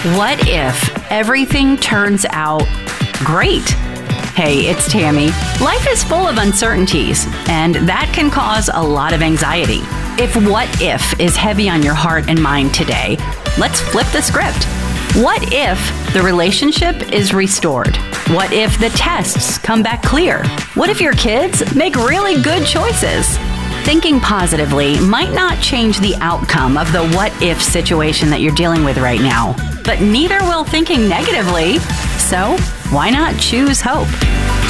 What if everything turns out great? Hey, it's Tammy. Life is full of uncertainties, and that can cause a lot of anxiety. If what if is heavy on your heart and mind today, let's flip the script. What if the relationship is restored? What if the tests come back clear? What if your kids make really good choices? Thinking positively might not change the outcome of the what if situation that you're dealing with right now, but neither will thinking negatively. So why not choose hope?